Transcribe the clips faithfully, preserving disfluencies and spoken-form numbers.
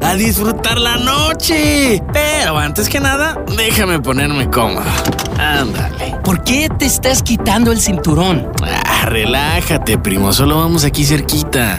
a disfrutar la noche. Pero antes que nada, déjame ponerme cómodo. Ándale. ¿Por qué te estás quitando el cinturón? Ah, relájate, primo. Solo vamos aquí cerquita.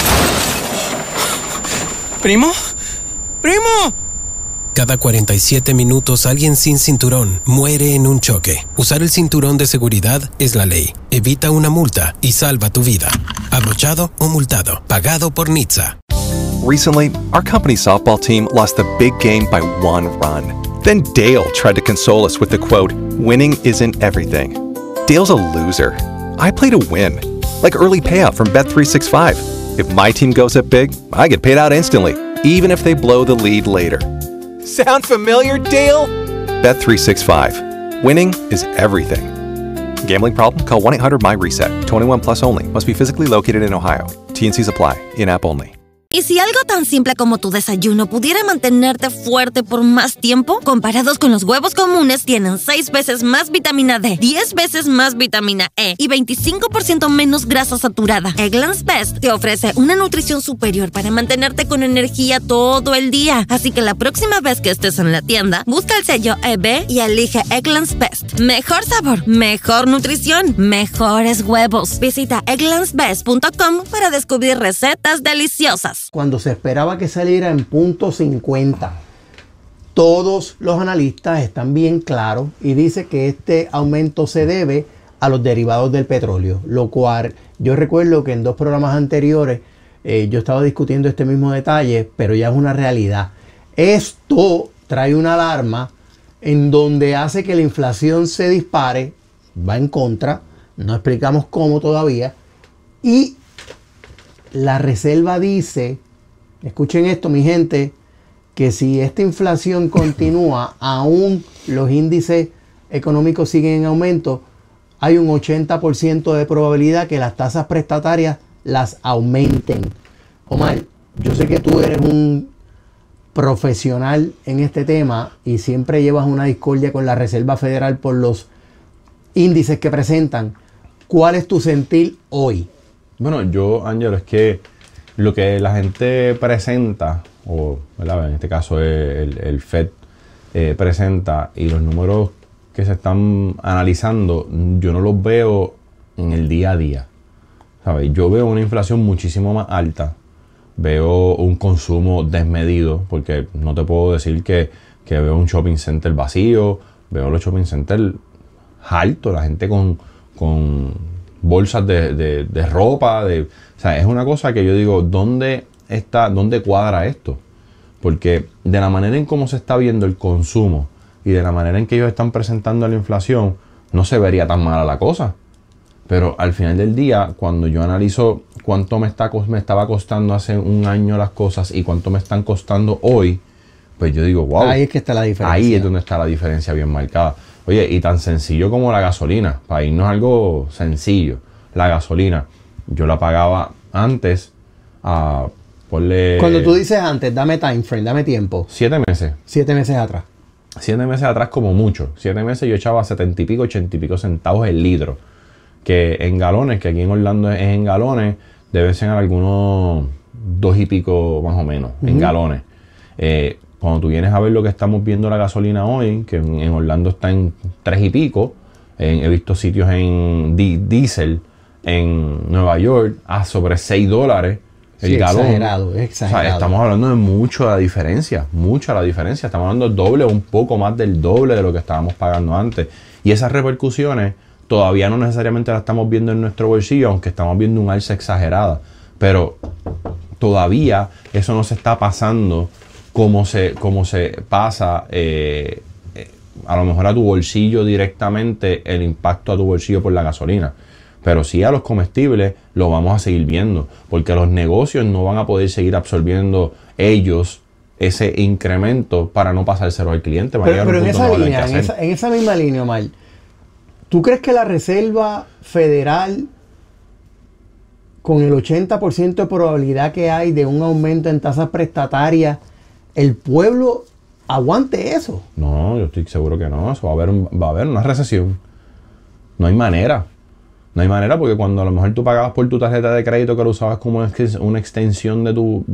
¿Primo? ¡Primo! Cada cuarenta y siete minutos alguien sin cinturón muere en un choque. Usar el cinturón de seguridad es la ley. Evita una multa y salva tu vida. Abrochado o multado. Pagado por N H T S A. Recently, our company's softball team lost the big game by one run. Then Dale tried to console us with the quote, "Winning isn't everything." Dale's a loser. I play to win. Like early payout from Bet three sixty-five. If my team goes up big, I get paid out instantly, even if they blow the lead later. Sound familiar, Dale? Bet three sixty-five. Winning is everything. Gambling problem? Call one eight hundred M Y reset. twenty-one plus only. Must be physically located in Ohio. T N Cs apply. In-app only. ¿Y si algo tan simple como tu desayuno pudiera mantenerte fuerte por más tiempo? Comparados con los huevos comunes, tienen seis veces más vitamina D, diez veces más vitamina E y veinticinco por ciento menos grasa saturada. Eggland's Best te ofrece una nutrición superior para mantenerte con energía todo el día. Así que la próxima vez que estés en la tienda, busca el sello E B y elige Eggland's Best. Mejor sabor, mejor nutrición, mejores huevos. Visita egglands best punto com para descubrir recetas deliciosas. Cuando se esperaba que saliera en punto cincuenta. Todos los analistas están bien claros y dice que este aumento se debe a los derivados del petróleo, lo cual yo recuerdo que en dos programas anteriores eh, yo estaba discutiendo este mismo detalle, pero ya es una realidad. Esto trae una alarma en donde hace que la inflación se dispare, va en contra, no explicamos cómo todavía, y la Reserva dice, escuchen esto mi gente, que si esta inflación continúa, aún los índices económicos siguen en aumento, hay un ochenta por ciento de probabilidad que las tasas prestatarias las aumenten. Omar, yo sé que tú eres un profesional en este tema y siempre llevas una discordia con la Reserva Federal por los índices que presentan. ¿Cuál es tu sentir hoy? Bueno, yo, Ángelo, es que lo que la gente presenta, o ¿verdad? En este caso el, el Fed eh, presenta, y los números que se están analizando, yo no los veo en el día a día. ¿Sabes? Yo veo una inflación muchísimo más alta, veo un consumo desmedido, porque no te puedo decir que, que veo un shopping center vacío, veo los shopping centers altos, la gente con... con bolsas de, de, de ropa, de, o sea, es una cosa que yo digo, ¿dónde está, dónde cuadra esto? Porque de la manera en cómo se está viendo el consumo y de la manera en que ellos están presentando la inflación, no se vería tan mala la cosa. Pero al final del día, cuando yo analizo cuánto me, está, me estaba costando hace un año las cosas y cuánto me están costando hoy, pues yo digo, wow. Ahí es que está la diferencia. Ahí es donde está la diferencia bien marcada. Oye, y tan sencillo como la gasolina, para irnos a algo sencillo. La gasolina, yo la pagaba antes a, ponle... Cuando tú dices antes, dame time frame, dame tiempo. Siete meses. Siete meses atrás. Siete meses atrás como mucho. Siete meses yo echaba setenta y pico, ochenta y pico centavos el litro. Que en galones, que aquí en Orlando es en galones, deben ser algunos dos y pico más o menos, uh-huh. en galones. Eh, Cuando tú vienes a ver lo que estamos viendo la gasolina hoy, que en, en Orlando está en tres y pico, en, he visto sitios en di, diésel en Nueva York a sobre seis dólares el sí, galón. Exagerado, exagerado. O sea, estamos hablando de mucho la diferencia, mucha la diferencia. Estamos hablando del doble o un poco más del doble de lo que estábamos pagando antes. Y esas repercusiones todavía no necesariamente las estamos viendo en nuestro bolsillo, aunque estamos viendo un alza exagerada. Pero todavía eso no se está pasando como se, como se pasa eh, eh, a lo mejor a tu bolsillo directamente, el impacto a tu bolsillo por la gasolina. Pero sí a los comestibles lo vamos a seguir viendo, porque los negocios no van a poder seguir absorbiendo ellos ese incremento para no pasárselo al cliente. Pero, pero en esa línea, en esa, en esa misma línea, Omar, ¿tú crees que la Reserva Federal, con el ochenta por ciento de probabilidad que hay de un aumento en tasas prestatarias, el pueblo aguante eso? No, yo estoy seguro que no. Eso va a haber, un, va a haber una recesión. No hay manera. No hay manera porque cuando a lo mejor tú pagabas por tu tarjeta de crédito que lo usabas como una extensión de tu,